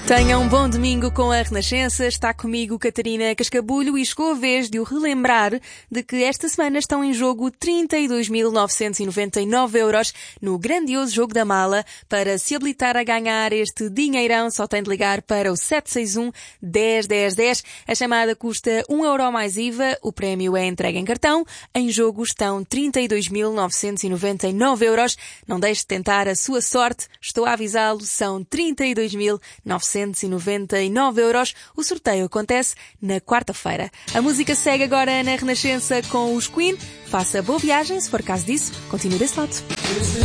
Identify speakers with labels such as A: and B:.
A: Tenham um bom domingo com a Renascença. Está comigo Catarina Cascabulho e chegou a vez de o relembrar de que esta semana estão em jogo 32.999 euros no grandioso jogo da mala. Para se habilitar a ganhar este dinheirão, só tem de ligar para o 761 10 10 10. A chamada custa 1 euro mais IVA. O prémio é entregue em cartão. Em jogo estão 32.999 euros. Não deixe de tentar a sua sorte. Estou a avisá-lo, são 32.999 euros. O sorteio acontece na quarta-feira. A música segue agora na Renascença com os Queen. Faça boa viagem, se for caso disso, continue desse lado.